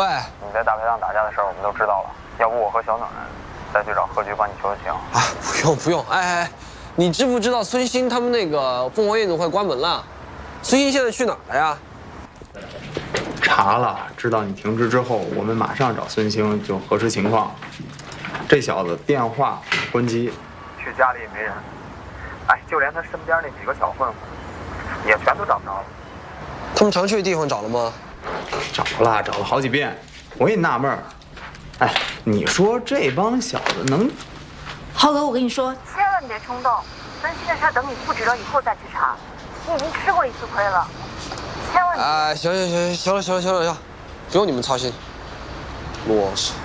喂， 你在大排档打架的事儿我们都知道了，要不我和小暖再去找贺局帮你求求情。 啊，不用，哎，你知不知道孙兴他们那个凤凰夜总会关门了？孙兴现在去哪儿了呀？ 查了，知道你停职之后，我们马上找孙兴就核实情况。这小子电话关机，去家里也没人，哎，就连他身边那几个小混混也全都找不着了。 他们常去的地方找了吗？ 找了好几遍，我也纳闷儿。哎，你说这帮小子能？ 浩哥，我跟你说， 千万别冲动，分析的事儿等你复职了以后再去查。你已经吃过一次亏了，千万别。 行了，不用你们操心，啰嗦。